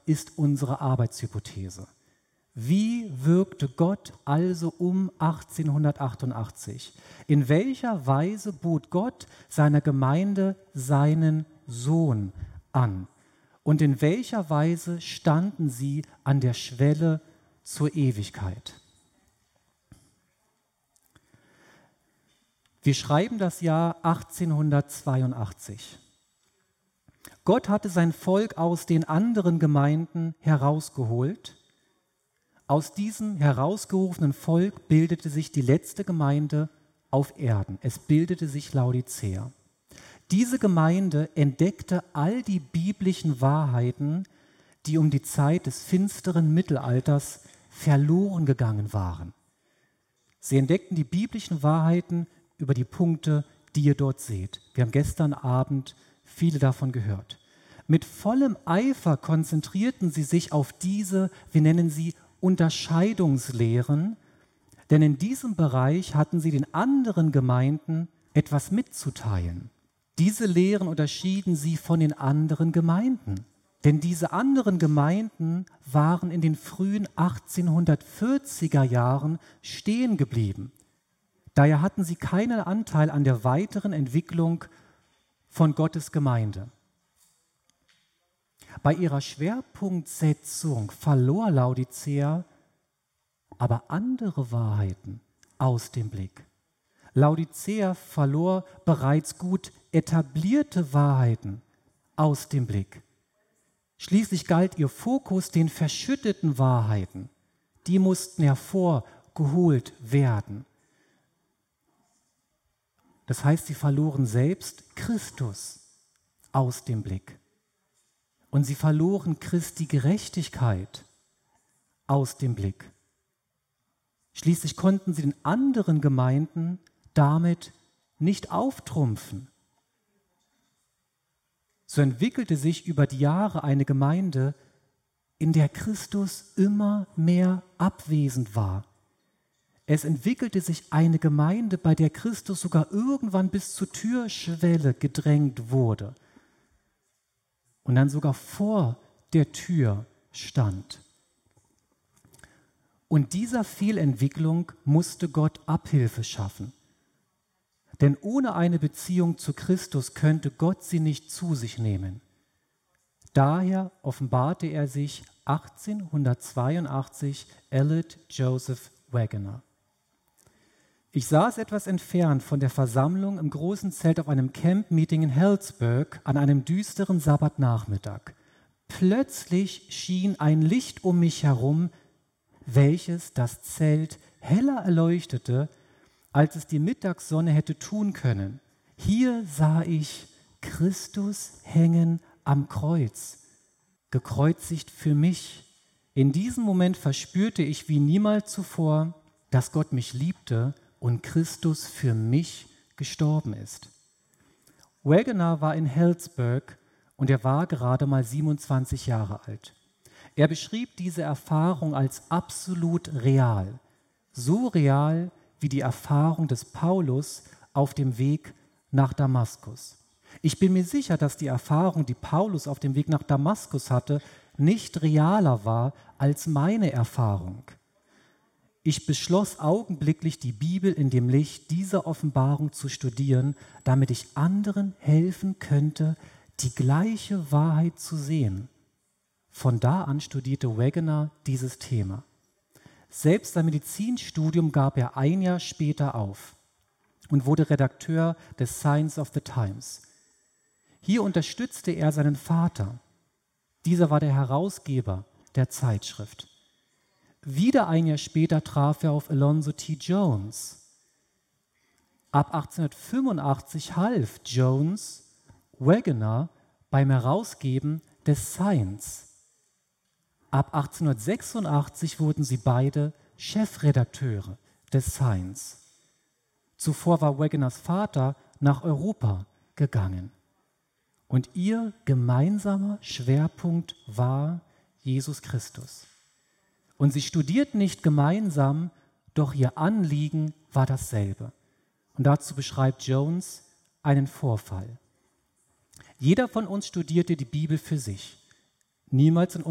ist unsere Arbeitshypothese. Wie wirkte Gott also um 1888? In welcher Weise bot Gott seiner Gemeinde seinen Sohn an? Und in welcher Weise standen sie an der Schwelle zur Ewigkeit? Wir schreiben das Jahr 1882. Gott hatte sein Volk aus den anderen Gemeinden herausgeholt. Aus diesem herausgerufenen Volk bildete sich die letzte Gemeinde auf Erden. Es bildete sich Laodicea. Diese Gemeinde entdeckte all die biblischen Wahrheiten, die um die Zeit des finsteren Mittelalters verloren gegangen waren. Sie entdeckten die biblischen Wahrheiten über die Punkte, die ihr dort seht. Wir haben gestern Abend viele davon gehört. Mit vollem Eifer konzentrierten sie sich auf diese, wir nennen sie Unterscheidungslehren, denn in diesem Bereich hatten sie den anderen Gemeinden etwas mitzuteilen. Diese Lehren unterschieden sie von den anderen Gemeinden, denn diese anderen Gemeinden waren in den frühen 1840er Jahren stehen geblieben. Daher hatten sie keinen Anteil an der weiteren Entwicklung von Gottes Gemeinde. Bei ihrer Schwerpunktsetzung verlor Laodicea aber andere Wahrheiten aus dem Blick. Laodicea verlor bereits gut etablierte Wahrheiten aus dem Blick. Schließlich galt ihr Fokus den verschütteten Wahrheiten. Die mussten hervorgeholt werden. Das heißt, sie verloren selbst Christus aus dem Blick. Und sie verloren Christi Gerechtigkeit aus dem Blick. Schließlich konnten sie den anderen Gemeinden damit nicht auftrumpfen. So entwickelte sich über die Jahre eine Gemeinde, in der Christus immer mehr abwesend war. Es entwickelte sich eine Gemeinde, bei der Christus sogar irgendwann bis zur Türschwelle gedrängt wurde und dann sogar vor der Tür stand. Und dieser Fehlentwicklung musste Gott Abhilfe schaffen. Denn ohne eine Beziehung zu Christus könnte Gott sie nicht zu sich nehmen. Daher offenbarte er sich 1882 Elliot Joseph Wagoner. Ich saß etwas entfernt von der Versammlung im großen Zelt auf einem Camp-Meeting in Healdsburg an einem düsteren Sabbatnachmittag. Plötzlich schien ein Licht um mich herum, welches das Zelt heller erleuchtete, als es die Mittagssonne hätte tun können. Hier sah ich Christus hängen am Kreuz, gekreuzigt für mich. In diesem Moment verspürte ich wie niemals zuvor, dass Gott mich liebte und Christus für mich gestorben ist. Wagoner war in Healdsburg und er war gerade mal 27 Jahre alt. Er beschrieb diese Erfahrung als absolut real, so real wie die Erfahrung des Paulus auf dem Weg nach Damaskus. Ich bin mir sicher, dass die Erfahrung, die Paulus auf dem Weg nach Damaskus hatte, nicht realer war als meine Erfahrung. Ich beschloss augenblicklich, die Bibel in dem Licht dieser Offenbarung zu studieren, damit ich anderen helfen könnte, die gleiche Wahrheit zu sehen. Von da an studierte Wagoner dieses Thema. Selbst sein Medizinstudium gab er ein Jahr später auf und wurde Redakteur des Signs of the Times. Hier unterstützte er seinen Vater. Dieser war der Herausgeber der Zeitschrift. Wieder ein Jahr später traf er auf Alonzo T. Jones. Ab 1885 half Jones Wagoner beim Herausgeben des Science. Ab 1886 wurden sie beide Chefredakteure des Science. Zuvor war Wagoners Vater nach Europa gegangen. Und ihr gemeinsamer Schwerpunkt war Jesus Christus. Und sie studierten nicht gemeinsam, doch ihr Anliegen war dasselbe. Und dazu beschreibt Jones einen Vorfall. Jeder von uns studierte die Bibel für sich. Niemals in